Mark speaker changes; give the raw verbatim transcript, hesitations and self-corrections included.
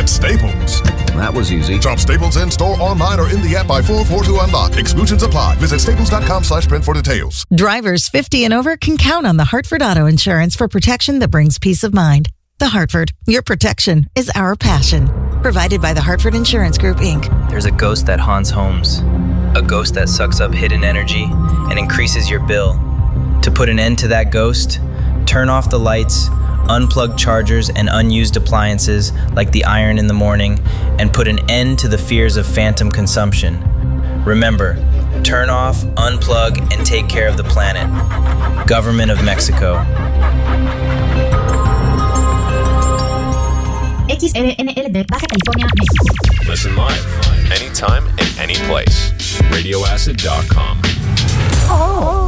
Speaker 1: at Staples.
Speaker 2: That was easy.
Speaker 1: Shop Staples in-store, online, or in the app by four four to unlock. Exclusions apply. Visit staples.com slash print for details.
Speaker 3: Drivers fifty and over can count on the Hartford Auto Insurance for protection that brings peace of mind. The Hartford, your protection is our passion. Provided by the Hartford Insurance Group, Incorporated.
Speaker 4: There's a ghost that haunts homes. A ghost that sucks up hidden energy and increases your bill. To put an end to that ghost, turn off the lights, unplug chargers and unused appliances like the iron in the morning, and put an end to the fears of phantom consumption. Remember, turn off, unplug, and take care of the planet. Government of Mexico.
Speaker 5: X L N L de Baja California, México.
Speaker 6: Listen live, anytime, and any place. radio acid dot com.
Speaker 5: Oh.